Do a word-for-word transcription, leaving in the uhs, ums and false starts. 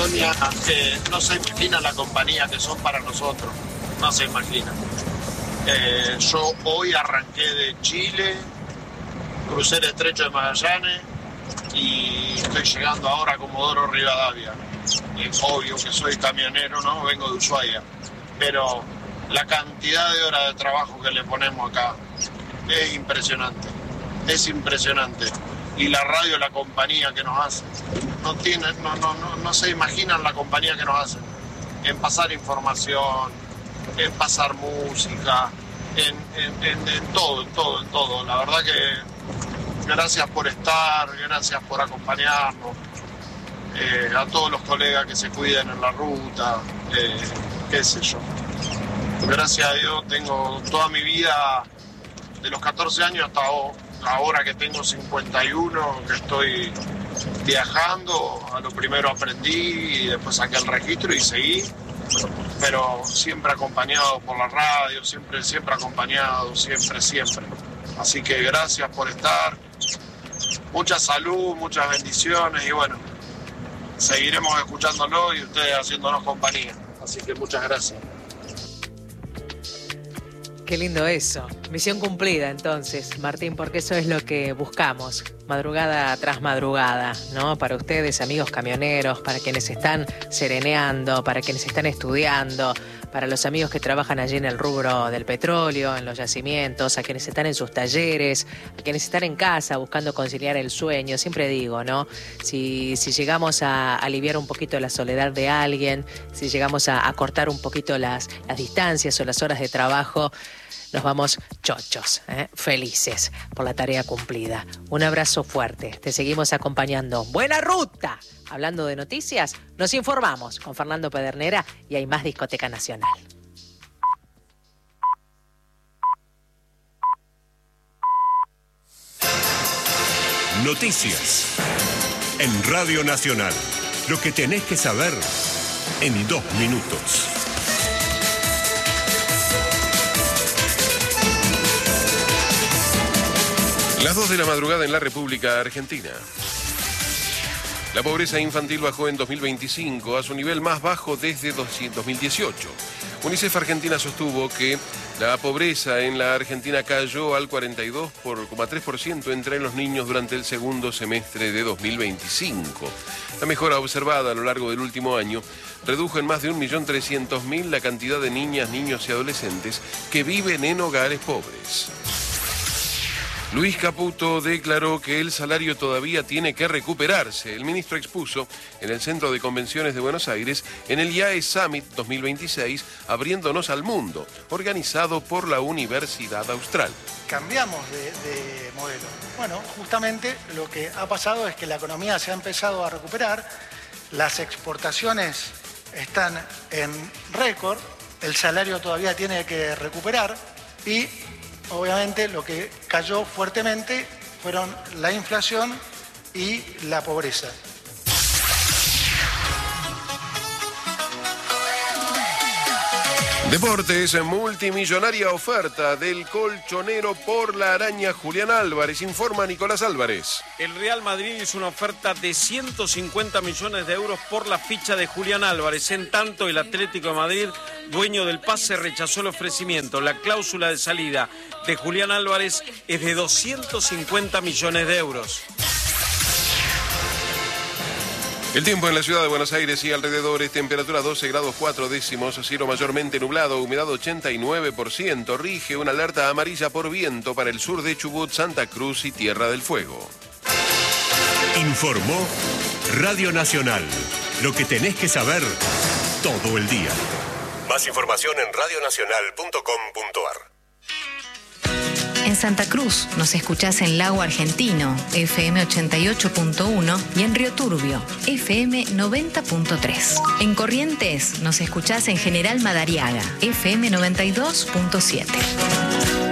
Sonia, eh, no se imagina la compañía que son para nosotros, no se imagina. Eh, yo hoy arranqué de Chile, crucé el estrecho de Magallanes y estoy llegando ahora a Comodoro Rivadavia. Es obvio que soy camionero, ¿no? Vengo de Ushuaia, pero la cantidad de horas de trabajo que le ponemos acá es impresionante, es impresionante. Y la radio, la compañía que nos hace, no tienen, no, no, no, no se imaginan la compañía que nos hacen en pasar información, en pasar música, en, en, en, en todo, en todo, en todo. La verdad que gracias por estar, gracias por acompañarnos, eh, a todos los colegas que se cuidan en la ruta, eh, qué sé yo. Gracias a Dios tengo toda mi vida, de los catorce años hasta ahora que tengo cincuenta y uno, que estoy viajando. A lo primero aprendí y después saqué el registro y seguí, pero siempre acompañado por la radio, siempre, siempre acompañado, siempre, siempre. Así que gracias por estar, mucha salud, muchas bendiciones y bueno, seguiremos escuchándolo y ustedes haciéndonos compañía. Así que muchas gracias. Qué lindo eso. Misión cumplida entonces, Martín, porque eso es lo que buscamos. Madrugada tras madrugada, ¿no? Para ustedes, amigos camioneros, para quienes están sereneando, para quienes están estudiando, para los amigos que trabajan allí en el rubro del petróleo, en los yacimientos, a quienes están en sus talleres, a quienes están en casa buscando conciliar el sueño. Siempre digo, ¿no? Si, si llegamos a aliviar un poquito la soledad de alguien, si llegamos a acortar un poquito las, las distancias o las horas de trabajo, nos vamos chochos, ¿eh? Felices por la tarea cumplida. Un abrazo fuerte. Te seguimos acompañando. ¡Buena ruta! Hablando de noticias, nos informamos con Fernando Pedernera y hay más Discoteca Nacional. Noticias en Radio Nacional. Lo que tenés que saber en dos minutos. Las dos de la madrugada en la República Argentina. La pobreza infantil bajó en dos mil veinticinco a su nivel más bajo desde dos mil dieciocho. UNICEF Argentina sostuvo que la pobreza en la Argentina cayó al cuarenta y dos coma tres por ciento entre los niños durante el segundo semestre de dos mil veinticinco. La mejora observada a lo largo del último año redujo en más de un millón trescientos mil la cantidad de niñas, niños y adolescentes que viven en hogares pobres. Luis Caputo declaró que el salario todavía tiene que recuperarse. El ministro expuso en el Centro de Convenciones de Buenos Aires en el I A E Summit dos mil veintiséis, Abriéndonos al Mundo, organizado por la Universidad Austral. Cambiamos de, de modelo. Bueno, justamente lo que ha pasado es que la economía se ha empezado a recuperar, las exportaciones están en récord, el salario todavía tiene que recuperar y obviamente lo que cayó fuertemente fueron la inflación y la pobreza. Deportes, multimillonaria oferta del colchonero por la araña Julián Álvarez, informa Nicolás Álvarez. El Real Madrid hizo una oferta de ciento cincuenta millones de euros por la ficha de Julián Álvarez. En tanto, el Atlético de Madrid, dueño del pase, rechazó el ofrecimiento. La cláusula de salida de Julián Álvarez es de doscientos cincuenta millones de euros. El tiempo en la ciudad de Buenos Aires y alrededores, temperatura doce grados cuatro décimos, cielo mayormente nublado, humedad ochenta y nueve por ciento, rige una alerta amarilla por viento para el sur de Chubut, Santa Cruz y Tierra del Fuego. Informó Radio Nacional. Lo que tenés que saber todo el día. Más información en radio nacional punto com punto ar. En Santa Cruz nos escuchás en Lago Argentino, F M ochenta y ocho punto uno, y en Río Turbio, F M noventa punto tres. En Corrientes nos escuchás en General Madariaga, F M noventa y dos punto siete.